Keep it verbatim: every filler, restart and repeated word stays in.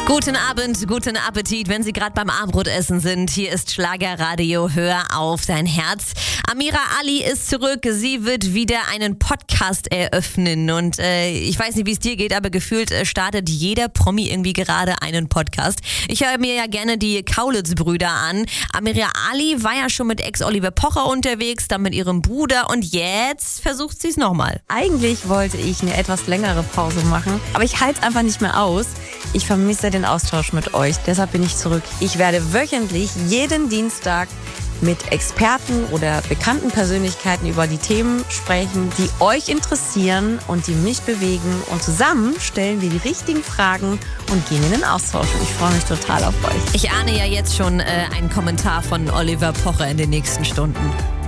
Guten Abend, guten Appetit, wenn Sie gerade beim Abendbrotessen sind. Hier ist Schlagerradio, hör auf dein Herz. Amira Ali ist zurück, sie wird wieder einen Podcast eröffnen und äh, ich weiß nicht, wie es dir geht, aber gefühlt äh, startet jeder Promi irgendwie gerade einen Podcast. Ich höre mir ja gerne die Kaulitz-Brüder an. Amira Ali war ja schon mit Ex-Oliver Pocher unterwegs, dann mit ihrem Bruder und jetzt versucht sie es nochmal. Eigentlich wollte ich eine etwas längere Pause machen, aber ich halte es einfach nicht mehr aus. Ich vermisse den Austausch mit euch, deshalb bin ich zurück. Ich werde wöchentlich jeden Dienstag mit Experten oder bekannten Persönlichkeiten über die Themen sprechen, die euch interessieren und die mich bewegen. Und zusammen stellen wir die richtigen Fragen und gehen in den Austausch. Und ich freue mich total auf euch. Ich ahne ja jetzt schon äh, einen Kommentar von Oliver Pocher in den nächsten Stunden.